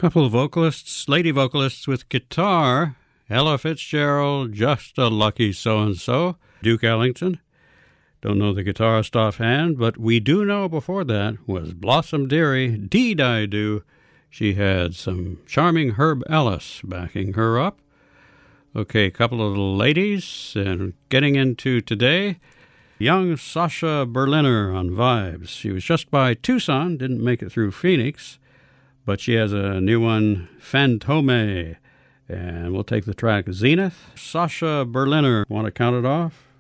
Couple of vocalists, lady vocalists with guitar. Ella Fitzgerald, Just a Lucky So-and-So. Duke Ellington. Don't know the guitarist offhand, but we do know before that was Blossom Dearie, Deed I Do. She had some charming Herb Ellis backing her up. Okay, a couple of little ladies, and getting into today, young Sasha Berliner on Vibes. She was just by Tucson, didn't make it through Phoenix, but she has a new one, Fantome, and we'll take the track Zenith. Sasha Berliner, want to count it off?